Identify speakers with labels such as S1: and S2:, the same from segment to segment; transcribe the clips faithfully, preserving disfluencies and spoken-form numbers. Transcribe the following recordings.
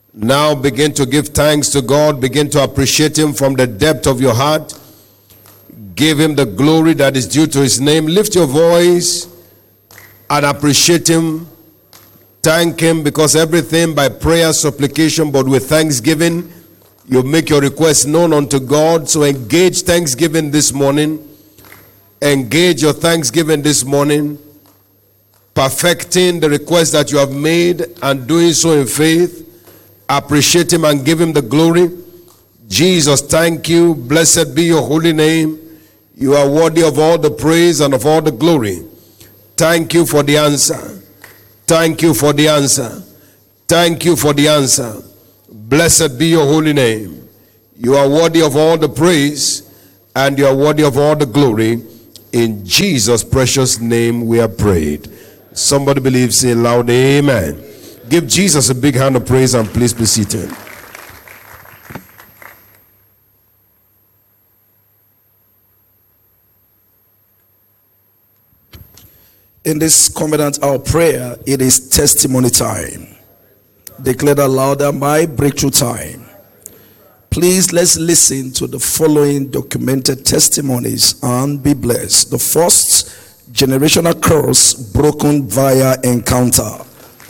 S1: Now begin to give thanks to God. Begin to appreciate him from the depth of your heart. Give him the glory that is due to his name. Lift your voice and appreciate him. Thank him, because everything by prayer, supplication, but with thanksgiving, you make your request known unto God. So engage thanksgiving this morning. Engage your thanksgiving this morning. Perfecting the request that you have made and doing so in faith. Appreciate him and give him the glory. Jesus, thank you. Blessed be your holy name. You are worthy of all the praise and of all the glory. Thank you for the answer. Thank you for the answer. Thank you for the answer. Blessed be your holy name. You are worthy of all the praise and you are worthy of all the glory. In Jesus' precious name we have prayed. Somebody believes, say loud, amen. Give Jesus a big hand of praise and please be seated.
S2: In this covenant hour prayer, it is testimony time. Declare that louder, my breakthrough time. Please, let's listen to the following documented testimonies and be blessed. The first, generational curse broken via encounter.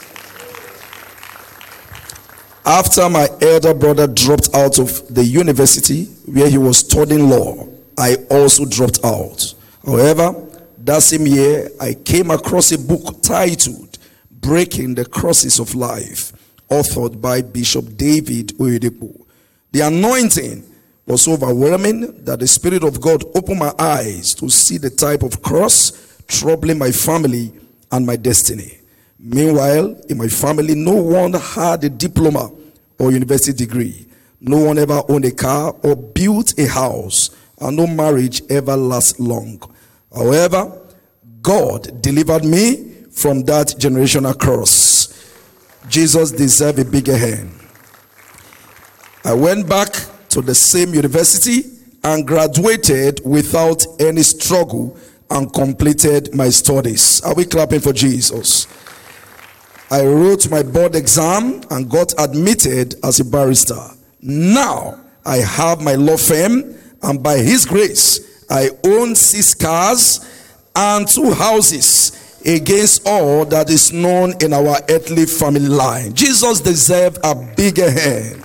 S2: After my elder brother dropped out of the university where he was studying law, I also dropped out. However, that same year, I came across a book titled Breaking the Curses of Life, authored by Bishop David Oyedepo. The anointing was so overwhelming that the Spirit of God opened my eyes to see the type of curse troubling my family and my destiny. Meanwhile, in my family, no one had a diploma or university degree. No one ever owned a car or built a house, and no marriage ever lasts long. However, God delivered me from that generational curse. Jesus deserved a bigger hand. I went back to the same university and graduated without any struggle and completed my studies. Are we clapping for Jesus? I wrote my board exam and got admitted as a barrister. Now I have my law firm, and by his grace, I own six cars and two houses against all that is known in our earthly family line. Jesus deserved a bigger hand.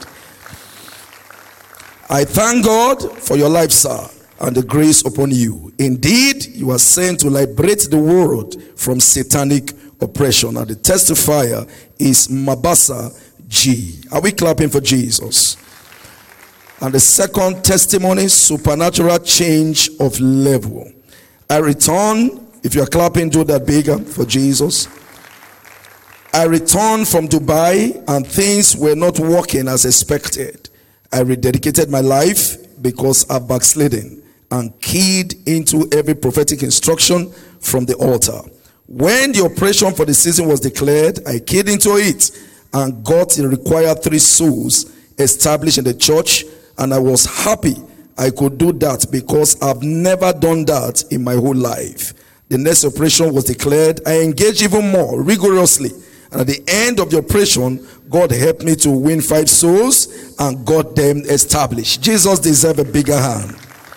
S2: I thank God for your life, sir, and the grace upon you. Indeed, you are sent to liberate the world from satanic oppression. And the testifier is Mabasa G. Are we clapping for Jesus? And the second testimony, supernatural change of level. I return, if you're clapping, do that bigger for Jesus. I returned from Dubai and things were not working as expected. I rededicated my life because I've backslidden and keyed into every prophetic instruction from the altar. When the operation for the season was declared, I keyed into it and got the required three souls established in the church, and I was happy I could do that because I've never done that in my whole life. The next operation was declared. I engaged even more rigorously, and at the end of the operation, God helped me to win five souls and got them established. Jesus deserves a bigger hand.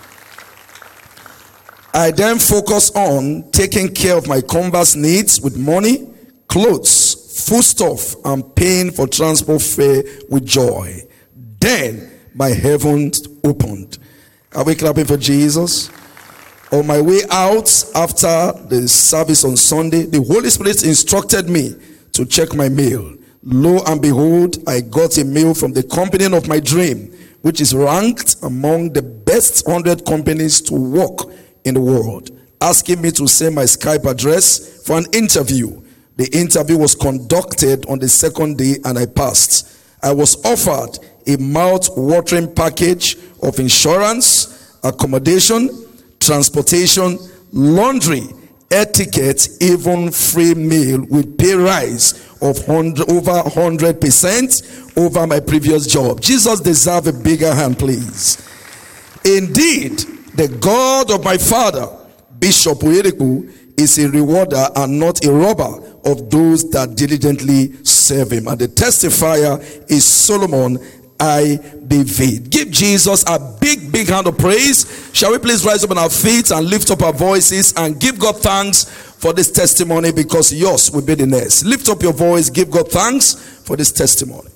S2: I then focus on taking care of my converse needs with money, clothes, foodstuff, and paying for transport fare with joy. Then my heavens opened. Are we clapping for Jesus? On my way out after the service on Sunday, the Holy Spirit instructed me to check my mail. Lo and behold, I got a mail from the company of my dream, which is ranked among the best one hundred companies to work in the world, asking me to send my Skype address for an interview. The interview was conducted on the second day and I passed. I was offered a mouth-watering package of insurance, accommodation, transportation, laundry, etiquette, even free meal with pay rise of over one hundred percent over my previous job. Jesus deserves a bigger hand, please. Indeed, the God of my father, Bishop Oyedepo, is a rewarder and not a robber of those that diligently serve him. And the testifier is Solomon I B V. Give Jesus a big, big hand of praise. Shall we please rise up on our feet and lift up our voices and give God thanks for this testimony, because yours will be the next. Lift up your voice, give God thanks for this testimony.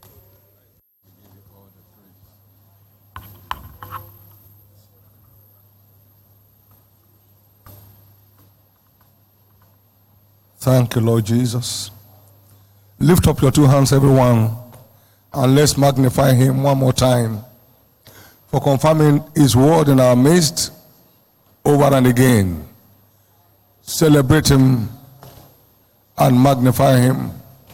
S3: Thank you, Lord Jesus. Lift up your two hands, everyone, and let's magnify him one more time for confirming his word in our midst over and again. Celebrate him and magnify him.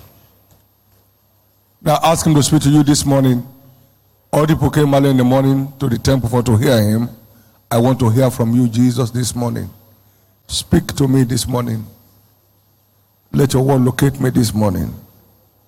S3: Now ask him to speak to you this morning. All the people came early in the morning to the temple for to hear him. I want to hear from you, Jesus, this morning. Speak to me this morning. Let your word locate me this morning.